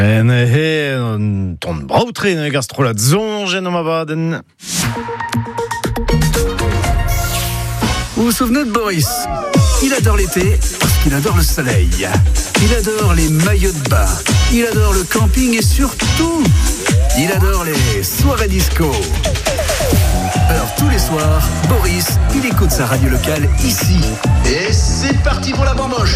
Ton brautre ne gastrola zonge no ma vaden. Vous vous souvenez de Boris ? Il adore l'été parce qu'il adore le soleil. Il adore les maillots de bain. Il adore le camping et surtout, il adore les soirées disco. Alors tous les soirs, Boris, il écoute sa radio locale ici. Et c'est parti pour la bamboche.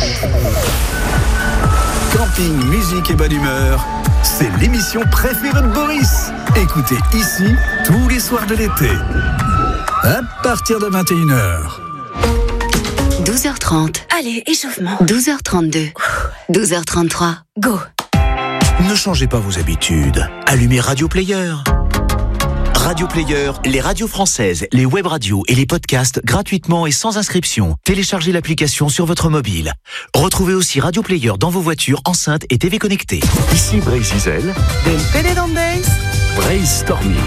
Camping, musique et bonne humeur, c'est l'émission préférée de Boris. Écoutez ici tous les soirs de l'été. À partir de 21h. 12h30. Allez, échauffement. 12h32. 12h33. Go. Ne changez pas vos habitudes. Allumez Radio Player. Radio Player, les radios françaises, les web radios et les podcasts gratuitement et sans inscription. Téléchargez l'application sur votre mobile. Retrouvez aussi Radio Player dans vos voitures, enceintes et TV connectées. Ici Brace Isel. Brainstorming.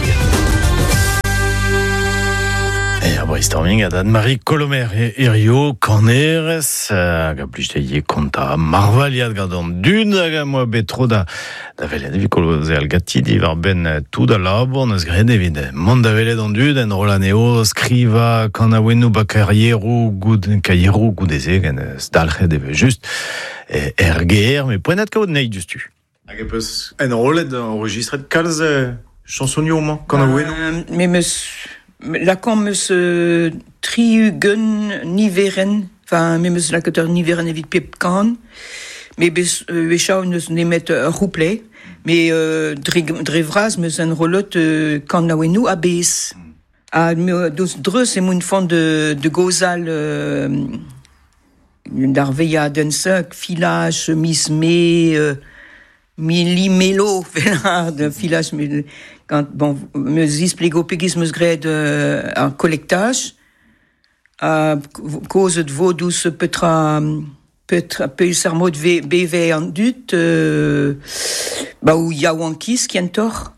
Et brainstorming à Anne-Marie Colomer et Rio Corneres, gabliste conta marvaliat gadon d'une moi betro da vele de vicoloze al gatti di varben tout da labor nos grede vide monde vele dans d'une rolaneo scriva kanawenu bacarriero good caillero goudeze gen stalche de juste erger mais point net code nei justu agapus en rolet enregistré de calze chansonnier man kanawenu mais la quand me triugen niveren, enfin me la que niveren evit pepkan, mais we schau nous ne met rouplé, mais drevras me un rolot quand na wenu abes. A dos dreus et mon fond de gozal d'arveya densak filage misme millimelo de filage quand bon me explico pegis me gred un collectage à cause de vos douce petra peu sermo de bv en dut bah où yawankis qui entor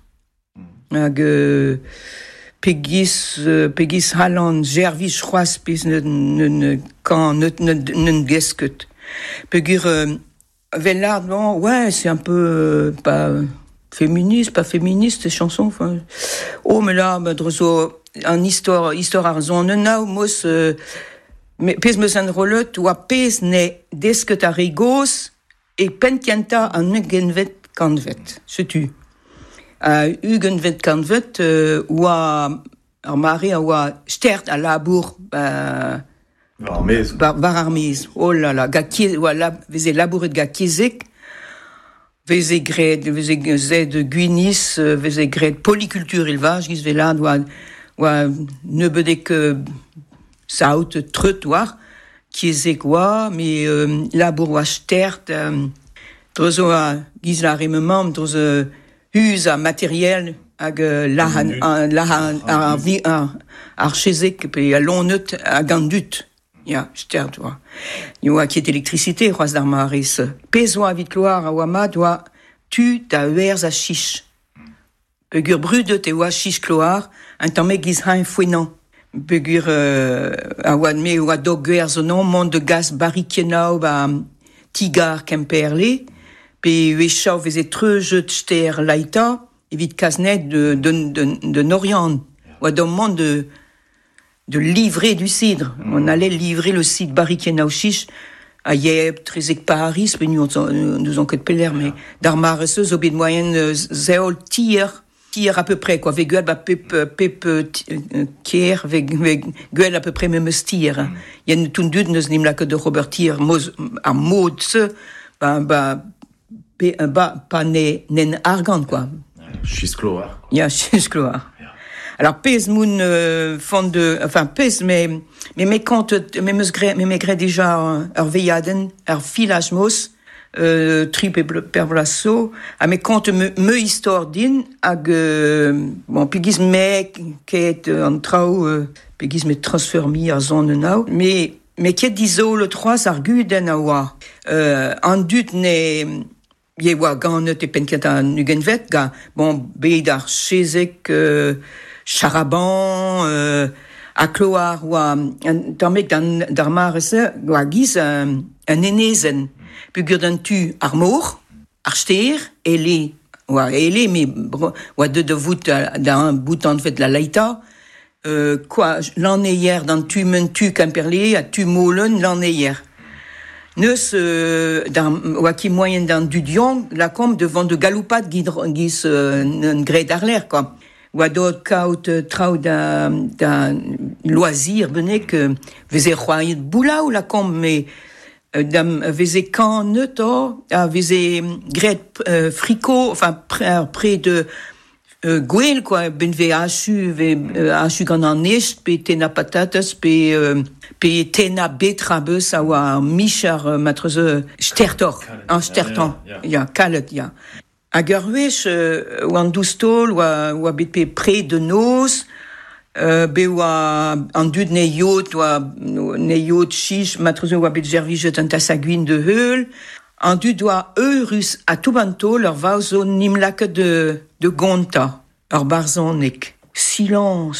pegis Halland Gervis Roas pis ne quand ne geskut pegur Vellard, bon, ouais, c'est un peu pas féministe, ces chansons. Enfin, oh, mais là, drozo, en histoire arzon, nena, mos, mais pes me san rolot, ou a pes ne desket a rigos, et pentianta an ugenvet kanvet, sais-tu. Ugenvet kanvet, ou a mari, ou a stert a labour, Bar armiz, oh là là, voilà, veze labouret ga kizik, veze zed guinis, veze gred polyculture élevage, giz velad, oa ne bedek saout trottoir, kizik oa, mais labour oa stert, drozo a giz la rememam, drozo hus a matériel, hag lahan ar chezik, pe a lonet a gandut. Ja, stert oa. Ni oa ket électricité, c'hoaz d'ar maris. Pez oa vit loar a oa ma doa tu da uerz a chiche. Pegur brudet e oa chiche kloar, un tamme giz hain fouenan. Pegur a oa me oa dog uerz non, mont de gaz barikienau ba tigar kemperle, pe ue chau veze treujet ster laita, evit kaznet de Norian. Oa dom mont de livrer du cidre. On allait livrer le cidre barikienau chiche à Yep, Trezek Paris, mais nous on que de peler, mais d'armareseuse, au bid moyenne, zéol, tir à peu près, quoi, veguel, bah, pep, kier, veguel à peu près, même tir. Il y a une tundud, nous n'im la que de Robert Tier, à mode, pas nen argan, quoi. Chiskloar. Il y a chiskloar. Alors pèse moun pèse mais quand mais me gré déjà veyaden filage mos tripe per blasso a me quand me histoire din ag bon pigis me ket en trau pigis me transformi à zone now mais ket diso le 3 arguden awa en dut ne ye wa ganet e penketa nugenvet ga bon beidar chezek Charaban, à Cloar, ou à Tamek d'Armarese, ou à Giz, un énézen. Puis gurden tu armour, archtir, Elé, mais de voûte d'un bouton de fait la laïta, l'an hier dans tu mentu camperlé, à tu molen l'an hier. Neus, qui moyen dans du dion, la combe devant de galopade gis un gré d'arler, quoi. Ou à d'autres cautes trau d'un loisir, bené que faisait royer de boula ou la combe, mais faisait quand neuto, faisait gré fricot, enfin, près de Gouel, quoi, ben ve achu gant an est, pe tena patatas, pe tena betrabus a oa michar matreze stertor, an stertan, ya, kalet, ya. Hag ur wech, oa an doustol, oa bet pe pre de noz, be oa an dud ne yot chich, matreze oa bet jervijet an tasaguin de heul, an dud oa eurus a toubanto, leur vaozo nimlake de gonta, ur barzonek. Silence.